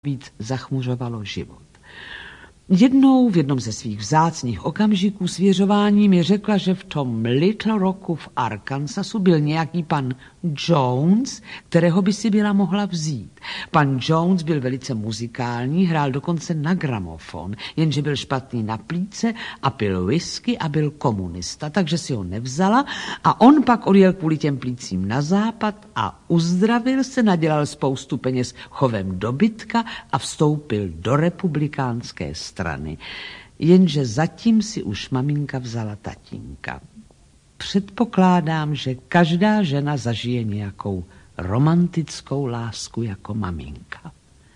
víc zachmuřovalo život. Jednou v jednom ze svých vzácných okamžiků svěřování mi řekla, že v tom Little Rocku v Arkansasu byl nějaký pan Jones, kterého by si byla mohla vzít. Pan Jones byl velice muzikální, hrál dokonce na gramofon, jenže byl špatný na plíce a pil whisky a byl komunista, takže si ho nevzala a on pak odjel kvůli těm plícím na západ a uzdravil se, nadělal spoustu peněz chovem dobytka a vstoupil do republikánské strany. Jenže zatím si už maminka vzala tatínka. Předpokládám, že každá žena zažije nějakou romantickou lásku jako maminka.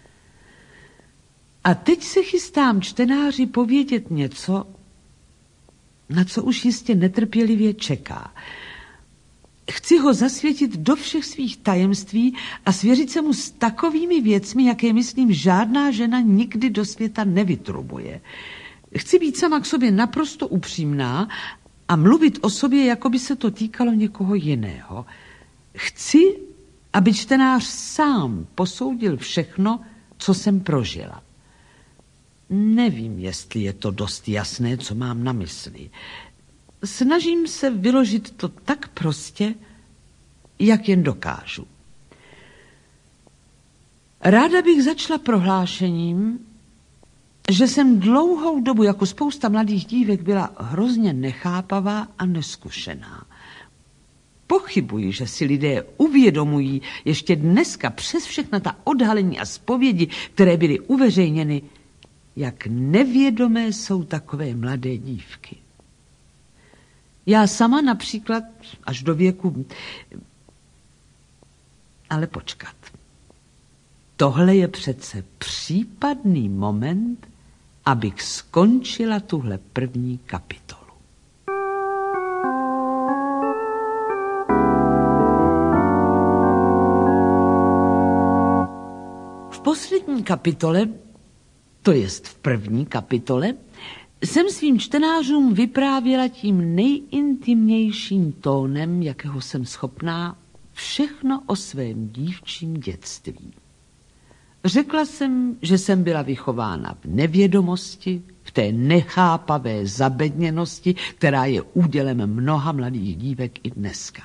A teď se chystám čtenáři povědět něco, na co už jistě netrpělivě čeká. Chci ho zasvětit do všech svých tajemství a svěřit se mu s takovými věcmi, jaké, myslím, žádná žena nikdy do světa nevytrubuje. Chci být sama k sobě naprosto upřímná a mluvit o sobě, jako by se to týkalo někoho jiného. Chci, aby čtenář sám posoudil všechno, co jsem prožila. Nevím, jestli je to dost jasné, co mám na mysli. Snažím se vyložit to tak prostě, jak jen dokážu. Ráda bych začala prohlášením, že jsem dlouhou dobu jako spousta mladých dívek byla hrozně nechápavá a neskušená. Pochybuji, že si lidé uvědomují ještě dneska přes všechna ta odhalení a zpovědi, které byly uveřejněny, jak nevědomé jsou takové mladé dívky. Já sama například až do věku... Ale počkat. Tohle je přece případný moment, abych skončila tuhle první kapitolu. V poslední kapitole, to jest v první kapitole, jsem svým čtenářům vyprávěla tím nejintimnějším tónem, jakého jsem schopná, všechno o svém dívčím dětství. Řekla jsem, že jsem byla vychována v nevědomosti, v té nechápavé zabedněnosti, která je údělem mnoha mladých dívek i dneska.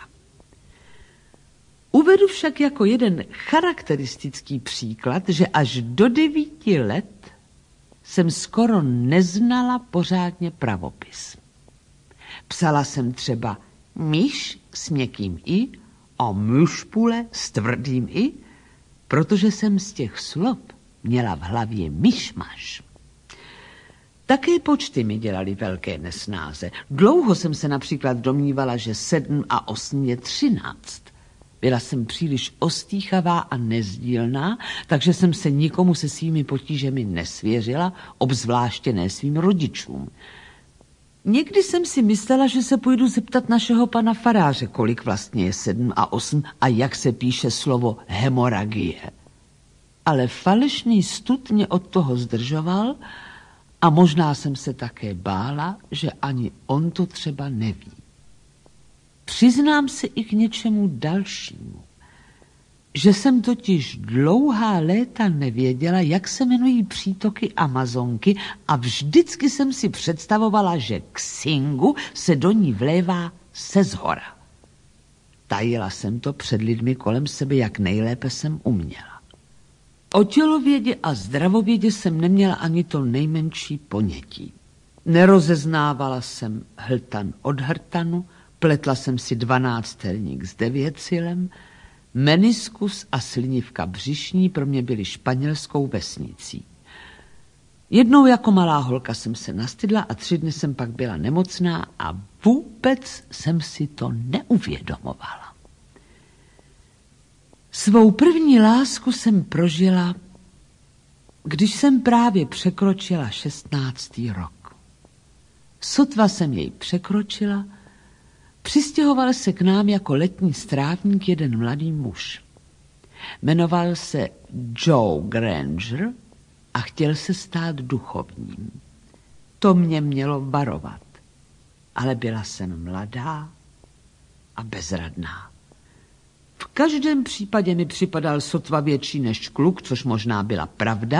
Uvedu však jako jeden charakteristický příklad, že až do 9 let jsem skoro neznala pořádně pravopis. Psala jsem třeba myš s měkkým i a myšpule s tvrdým i, protože jsem z těch slov měla v hlavě myšmaš. Také počty mi dělaly velké nesnáze. Dlouho jsem se například domnívala, že 7 a 8 je 13. Byla jsem příliš ostýchavá a nezdílná, takže jsem se nikomu se svými potížemi nesvěřila, obzvláště ne svým rodičům. Někdy jsem si myslela, že se půjdu zeptat našeho pana faráře, kolik vlastně je 7 a 8 a jak se píše slovo hemoragie. Ale falešný stud mě od toho zdržoval a možná jsem se také bála, že ani on to třeba neví. Přiznám se i k něčemu dalšímu, že jsem totiž dlouhá léta nevěděla, jak se jmenují přítoky Amazonky a vždycky jsem si představovala, že Xingu se do ní vlévá seshora. Tajila jsem to před lidmi kolem sebe, jak nejlépe jsem uměla. O tělovědě a zdravovědě jsem neměla ani to nejmenší ponětí. Nerozeznávala jsem hltan od hrtanu, pletla jsem si 12 s 9 meniskus a slinivka břišní pro mě byly španělskou vesnicí. Jednou jako malá holka jsem se nastydla a 3 dny jsem pak byla nemocná a vůbec jsem si to neuvědomovala. Svou první lásku jsem prožila, když jsem právě překročila 16. rok. Sotva jsem jej překročila, přistěhoval se k nám jako letní strávník jeden mladý muž. Jmenoval se Joe Granger a chtěl se stát duchovním. To mě mělo varovat, ale byla jsem mladá a bezradná. V každém případě mi připadal sotva větší než kluk, což možná byla pravda,